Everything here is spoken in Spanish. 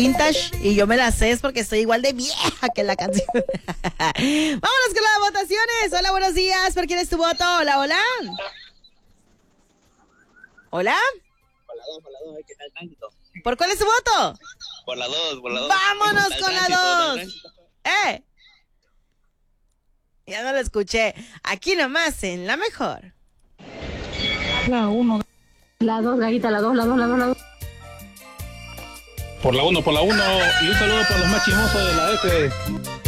vintage y yo me la sé, es porque estoy igual de vieja que la canción. Vámonos con las votaciones. Hola, buenos días. ¿Por quién es tu voto? Hola, hola. Hola. Por la 2, ¿qué tal tránsito? ¿Por cuál es tu voto? Por la 2. Vámonos con la 2. Ya no lo escuché. Aquí nomás en La Mejor. La 1. La 2, Gallita, la 2. Por la 1. Y un saludo para los más chismosos de la F.